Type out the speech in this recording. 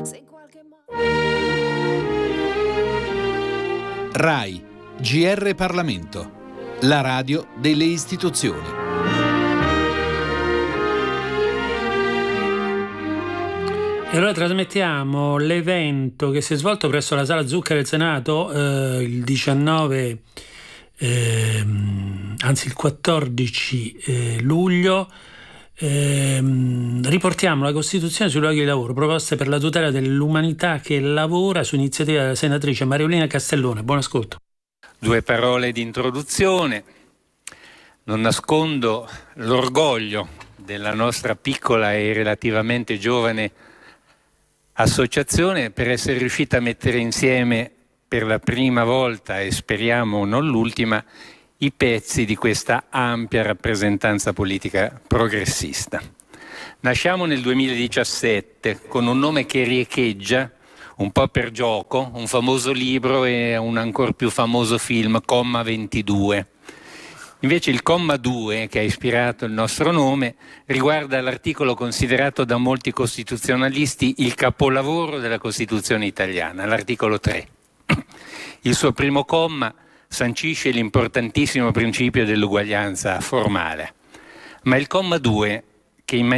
RAI, GR Parlamento, la radio delle istituzioni. E allora trasmettiamo l'evento che si è svolto presso la Sala Zucca del Senato il 19, il 14 luglio. Riportiamo la Costituzione sui luoghi di lavoro, proposte per la tutela dell'umanità che lavora, su iniziativa della senatrice Mariolina Castellone. Buon ascolto. 2 parole di introduzione. Non nascondo l'orgoglio della nostra piccola e relativamente giovane associazione per essere riuscita a mettere insieme per la prima volta, e speriamo non l'ultima, i pezzi di questa ampia rappresentanza politica progressista. Nasciamo nel 2017 con un nome che riecheggia, un po' per gioco, un famoso libro e un ancor più famoso film, Comma 22. Invece il comma 2, che ha ispirato il nostro nome, riguarda l'articolo considerato da molti costituzionalisti il capolavoro della Costituzione italiana, l'articolo 3. Il suo primo comma sancisce l'importantissimo principio dell'uguaglianza formale, ma il comma 2, che in